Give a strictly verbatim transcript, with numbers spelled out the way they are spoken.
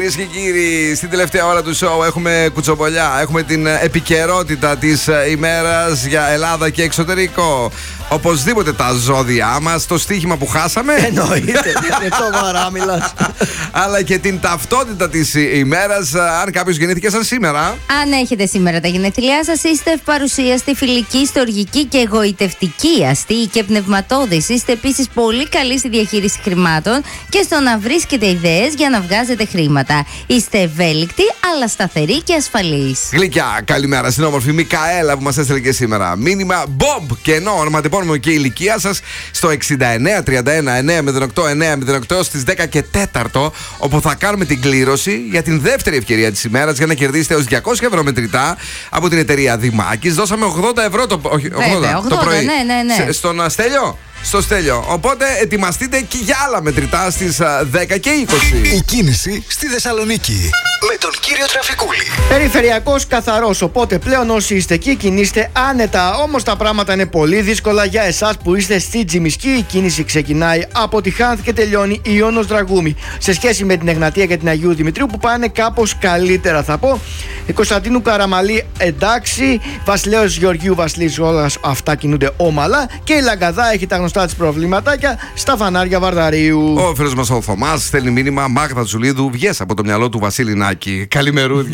Κυρίες και κύριοι, στην τελευταία ώρα του show έχουμε κουτσομπολιά. Έχουμε την επικαιρότητα της ημέρας για Ελλάδα και εξωτερικό. Οπωσδήποτε τα ζώδιά μας, το στοίχημα που χάσαμε. Εννοείται, είναι σοβαρά μιλάς. Αλλά και την ταυτότητα της ημέρας, αν κάποιος γεννήθηκε σαν σήμερα. Αν έχετε σήμερα τα γενέθλιά σας, είστε ευπαρουσίαστοι, φιλικοί, στοργικοί και εγωιτευτικοί, αστείοι και πνευματώδεις. Είστε επίσης πολύ καλοί στη διαχείριση χρημάτων και στο να βρίσκετε ιδέες για να βγάζετε χρήματα. Είστε ευέλικτοι, αλλά σταθεροί και ασφαλείς. Γλυκιά, καλημέρα στην όμορφη Μικαέλα που μας έστειλε και σήμερα. Μήνυμα Bob, και ενώ ονοματεπώνυμο και η ηλικία σας στο εξήντα εννέα τριάντα ένα εννιακόσια οκτώ εννιακόσια οκτώ στις δέκα και τέσσερα, όπου θα κάνουμε την κλήρωση για την δεύτερη ευκαιρία της ημέρας για να κερδίσετε έως διακόσια ευρώ μετρητά από την εταιρεία Δημάκης. Δώσαμε ογδόντα ευρώ το, όχι, ογδόντα, Βέβαια, ογδόντα, το πρωί. Ναι, ναι, ναι. Σε, στον Στέλιο. Στο Στέλιο. Οπότε ετοιμαστείτε και για άλλα μετρητά στις δέκα και είκοσι. Η κίνηση στη Θεσσαλονίκη με τον κύριο Τραφικούλη. Περιφερειακός καθαρός, οπότε πλέον όσοι είστε εκεί κινείστε άνετα. Όμως τα πράγματα είναι πολύ δύσκολα για εσάς που είστε στη Τζιμισκή. Η κίνηση ξεκινάει από τη Χάνθ και τελειώνει Ιόνος Δραγούμη. Σε σχέση με την Εγνατία και την Αγίου Δημητρίου που πάνε κάπως καλύτερα, θα πω. Η Κωνσταντίνου Καραμαλή εντάξει. Βασιλέως Γεωργίου Βασιλής, όλα αυτά κινούνται όμαλα. Και η Λαγκαδά έχει τα γνωστά της προβληματάκια στα φανάρια Βαρδαρίου. Ο φίλος μας ο Θωμάς στέλνει μήνυμα: Μάγδα Τζουλίδου, βγες από το μυαλό του Βασίλη Νάκη. Καλημερούδια.